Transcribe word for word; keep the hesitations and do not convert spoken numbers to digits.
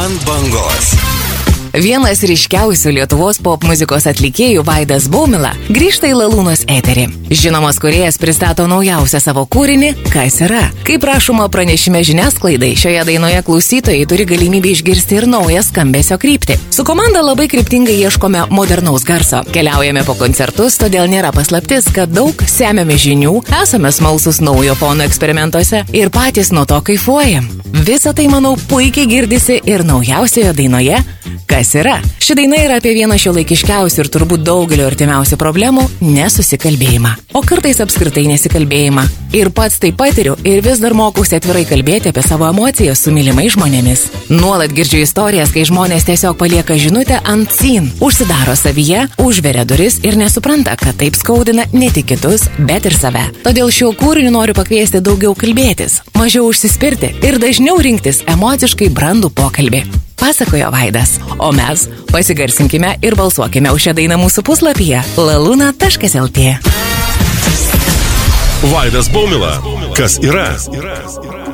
Ant bangos. Vienas ryškiausių Lietuvos popmuzikos atlikėjų Vaidas Baumila grįžta į Lalūnos eterį. Žinomas kūrėjas pristato naujausią savo kūrinį Kas yra. Kaip rašoma pranešime žiniasklaidai, šioje dainoje klausytojai turi galimybę išgirsti ir naują skambesio kryptį. Su komanda labai kryptingai ieškome modernaus garso. Keliaujame po koncertus, todėl nėra paslaptis, kad daug semiame žinių, esame smalsus naujo fono eksperimentuose ir patys nuo to kaifuojam. Visą tai, manau, puikiai girdisi ir naujausioje dainoje Kas yra. Ši daina yra apie vieną šiuolaikiškiausių ir turbūt daugelio artimiausių problemų – nesusikalbėjimą. O kartais apskritai nesikalbėjimą. Ir pats tai patiriu ir vis dar mokausi atvirai kalbėti apie savo emocijas su mylimais žmonėmis. Nuolat girdžiu istorijas, kai žmonės tiesiog palieka žinutę ant sin, užsidaro savyje, užveria duris ir nesupranta, kad taip skaudina ne tik kitus, bet ir save. Todėl šiuo kūriniu noriu pakviesti daugiau kalbėtis, mažiau užsispirti ir dažniau rinktis emociškai brandų pokalbį. Pasakojo Vaidas, o mes pasigarsinkime ir balsuokime už šią dainą mūsų puslapyje laluna taškas lt. Vaidas Baumila. Kas yra?